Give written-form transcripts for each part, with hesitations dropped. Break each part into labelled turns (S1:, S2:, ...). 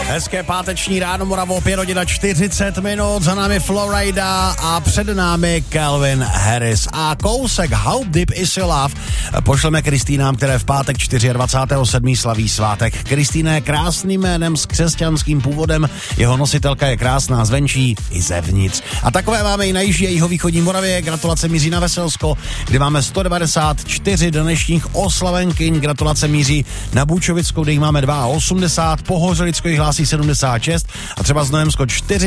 S1: Hezké páteční ráno, Moravo, 5:40, za námi Florida a před námi Calvin Harris. A kousek How Deep Is Your Love pošleme Kristýnám, které v pátek 24.7. slaví svátek. Kristýna je krásným jménem s křesťanským původem, jeho nositelka je krásná zvenčí i zevnitř. A takové máme i na jižní a jihovýchodní Moravě. Gratulace míří na Veselsko, kde máme 194 dnešních oslavenkyň. Gratulace míří na Bůčovickou, kde jich máme 82, Pohořelicko jich hlásí 76 a třeba Znojemsko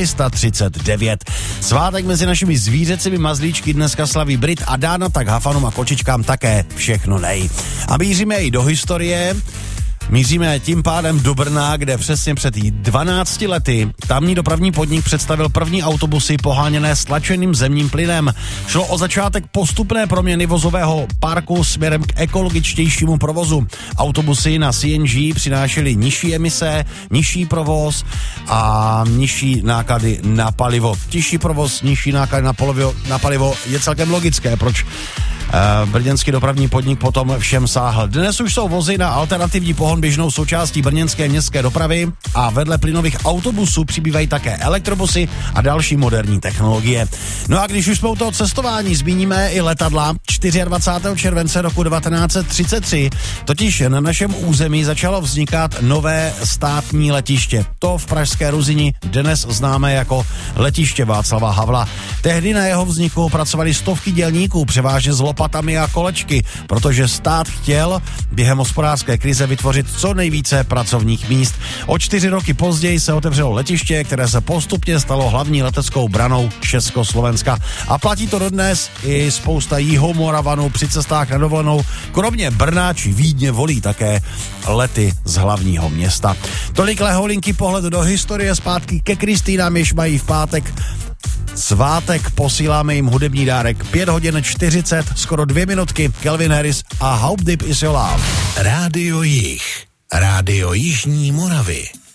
S1: 439. Svátek mezi našimi zvířecími mazlíčky dneska slaví Brit a Dána, tak hafanům a kočičkám také všechno nej. A míříme i do historie. Míříme tím pádem do Brna, kde přesně před 12 lety tamní dopravní podnik představil první autobusy poháněné stlačeným zemním plynem. Šlo o začátek postupné proměny vozového parku směrem k ekologičtějšímu provozu. Autobusy na CNG přinášely nižší emise, nižší provoz a nižší náklady na palivo. Tižší provoz, nižší náklady na palivo je celkem logické, proč brněnský dopravní podnik potom všem sáhl. Dnes už jsou vozy na alternativní pohon běžnou součástí brněnské městské dopravy a vedle plynových autobusů přibývají také elektrobusy a další moderní technologie. No a když už jsme u toho cestování, zmíníme i letadla. 24. července roku 1933 totiž na našem území začalo vznikat nové státní letiště. To v pražské Ruzini dnes známe jako letiště Václava Havla. Tehdy na jeho vzniku pracovali stovky dělníků, převážně z lopatami a kolečky, protože stát chtěl během hospodářské krize vytvořit co nejvíce pracovních míst. O 4 roky později se otevřelo letiště, které se postupně stalo hlavní leteckou branou Československa. A platí to dodnes, i spousta Jihomoravanů při cestách na dovolenou, kromě Brna či Vídně, volí také lety z hlavního města. Tolik leholinky pohled do historie, zpátky ke Kristýnám, jež mají v pátek svátek, posíláme jim hudební dárek. 5:40, skoro 2 minutky, Calvin Harris a How Deep Is Your Love.
S2: Rádio Jih, rádio Jižní Moravy.